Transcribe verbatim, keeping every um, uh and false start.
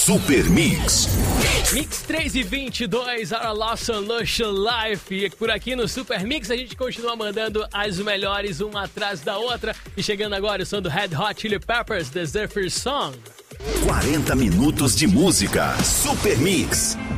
Super Mix. Mix três e vinte e dois, Our Lost Solution Life. E por aqui no Super Mix a gente continua mandando as melhores uma atrás da outra. E chegando agora o som do Red Hot Chili Peppers, The Zephyr Song. quarenta minutos de música. Super Mix.